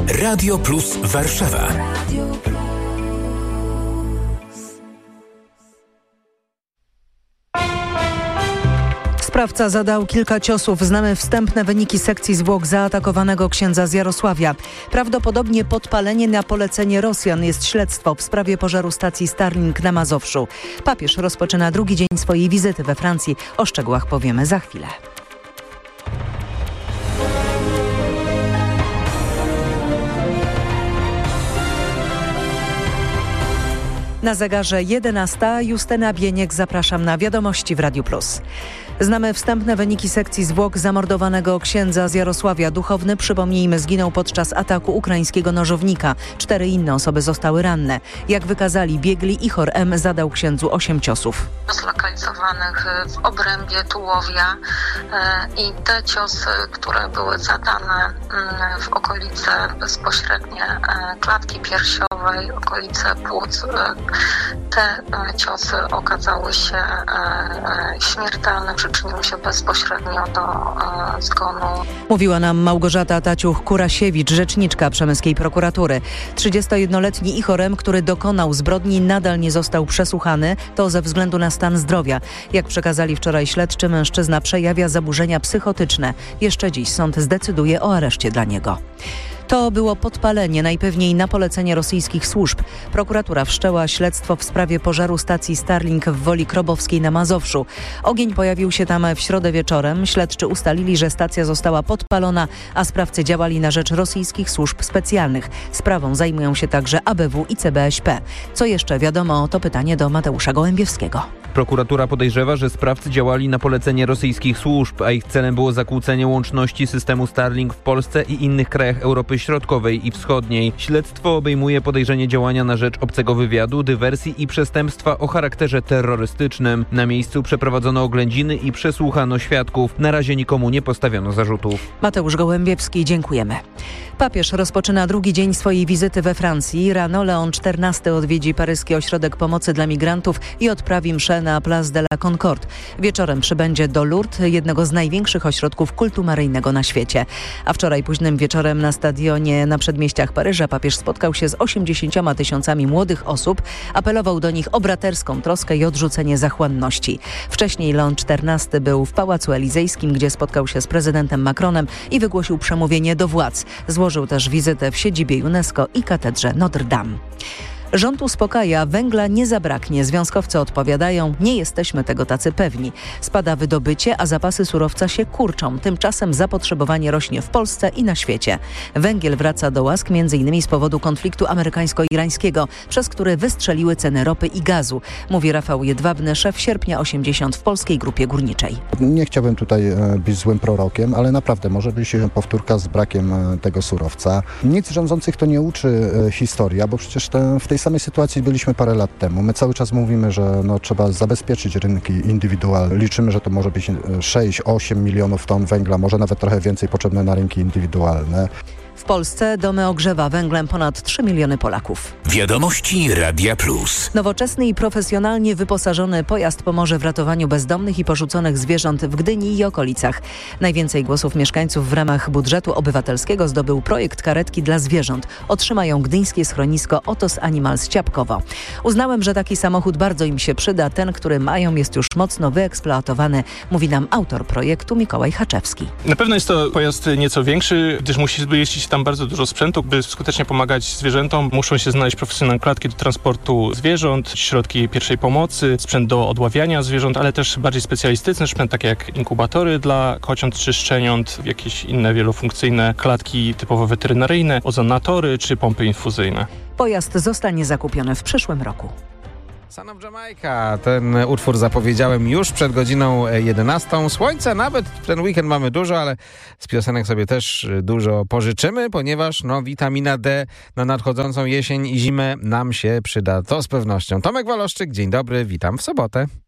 Radio Plus Warszawa. Sprawca zadał kilka ciosów. Znamy wstępne wyniki sekcji zwłok zaatakowanego księdza z Jarosławia. Prawdopodobnie podpalenie na polecenie Rosjan. Jest śledztwo w sprawie pożaru stacji Starlink na Mazowszu. Papież rozpoczyna drugi dzień swojej wizyty we Francji. O szczegółach powiemy za chwilę. Na zegarze 11. Justyna Bieniek, zapraszam na wiadomości w Radiu Plus. Znamy wstępne wyniki sekcji zwłok zamordowanego księdza z Jarosławia. Duchowny, przypomnijmy, zginął podczas ataku ukraińskiego nożownika. 4 inne osoby zostały ranne. Jak wykazali biegli, Ichor M. zadał księdzu 8 ciosów. Zlokalizowanych w obrębie tułowia i te ciosy, które były zadane w okolice bezpośrednie klatki piersiowej, okolice płuc, te ciosy okazały się śmiertelne, przyczyniły się bezpośrednio do zgonu. Mówiła nam Małgorzata Taciuch-Kurasiewicz, rzeczniczka przemyskiej prokuratury. 31-letni Ichor M., który dokonał zbrodni, nadal nie został przesłuchany. To ze względu na stan zdrowia. Jak przekazali wczoraj śledczy, mężczyzna przejawia zaburzenia psychotyczne. Jeszcze dziś sąd zdecyduje o areszcie dla niego. To było podpalenie, najpewniej na polecenie rosyjskich służb. Prokuratura wszczęła śledztwo w sprawie pożaru stacji Starlink w Woli Krobowskiej na Mazowszu. Ogień pojawił się tam w środę wieczorem. Śledczy ustalili, że stacja została podpalona, a sprawcy działali na rzecz rosyjskich służb specjalnych. Sprawą zajmują się także ABW i CBŚP. Co jeszcze wiadomo, to pytanie do Mateusza Gołębiewskiego. Prokuratura podejrzewa, że sprawcy działali na polecenie rosyjskich służb, a ich celem było zakłócenie łączności systemu Starlink w Polsce i innych krajach Europy Środkowej i Wschodniej. Śledztwo obejmuje podejrzenie działania na rzecz obcego wywiadu, dywersji i przestępstwa o charakterze terrorystycznym. Na miejscu przeprowadzono oględziny i przesłuchano świadków. Na razie nikomu nie postawiono zarzutów. Mateusz Gołębiewski, dziękujemy. Papież rozpoczyna drugi dzień swojej wizyty we Francji. Rano Leon XIV odwiedzi paryski ośrodek pomocy dla migrantów i odprawi mszę na Place de la Concorde. Wieczorem przybędzie do Lourdes, jednego z największych ośrodków kultu maryjnego na świecie. A wczoraj późnym wieczorem na stadionie na przedmieściach Paryża papież spotkał się z 80 000 młodych osób. Apelował do nich o braterską troskę i odrzucenie zachłanności. Wcześniej Leon XIV był w Pałacu Elizejskim, gdzie spotkał się z prezydentem Macronem i wygłosił przemówienie do władz. Złożył też wizytę w siedzibie UNESCO i katedrze Notre Dame. Rząd uspokaja, węgla nie zabraknie. Związkowcy odpowiadają, nie jesteśmy tego tacy pewni. Spada wydobycie, a zapasy surowca się kurczą. Tymczasem zapotrzebowanie rośnie w Polsce i na świecie. Węgiel wraca do łask m.in. z powodu konfliktu amerykańsko-irańskiego, przez który wystrzeliły ceny ropy i gazu. Mówi Rafał Jedwabny, szef Sierpnia 80 w Polskiej Grupie Górniczej. Nie chciałbym tutaj być złym prorokiem, ale naprawdę może być powtórka z brakiem tego surowca. Nic rządzących to nie uczy historia, bo przecież w tej samej sytuacji byliśmy parę lat temu. My cały czas mówimy, że trzeba zabezpieczyć rynki indywidualne. Liczymy, że to może być 6-8 milionów ton węgla, może nawet trochę więcej potrzebne na rynki indywidualne. W Polsce domy ogrzewa węglem ponad 3 miliony Polaków. Wiadomości Radia Plus. Nowoczesny i profesjonalnie wyposażony pojazd pomoże w ratowaniu bezdomnych i porzuconych zwierząt w Gdyni i okolicach. Najwięcej głosów mieszkańców w ramach budżetu obywatelskiego zdobył projekt karetki dla zwierząt. Otrzymają gdyńskie schronisko Otos Animals Ciapkowo. Uznałem, że taki samochód bardzo im się przyda. Ten, który mają, jest już mocno wyeksploatowany, mówi nam autor projektu Mikołaj Haczewski. Na pewno jest to pojazd nieco większy, gdyż musi zmieścić tam bardzo dużo sprzętu, by skutecznie pomagać zwierzętom. Muszą się znaleźć profesjonalne klatki do transportu zwierząt, środki pierwszej pomocy, sprzęt do odławiania zwierząt, ale też bardziej specjalistyczny sprzęt, takie jak inkubatory dla kociąt czy szczeniąt, jakieś inne wielofunkcyjne klatki typowo weterynaryjne, ozonatory czy pompy infuzyjne. Pojazd zostanie zakupiony w przyszłym roku. Son of Jamaica. Ten utwór zapowiedziałem już przed godziną 11. Słońca nawet ten weekend mamy dużo, ale z piosenek sobie też dużo pożyczymy, ponieważ witamina D na nadchodzącą jesień i zimę nam się przyda. To z pewnością. Tomek Waloszczyk, dzień dobry, witam w sobotę.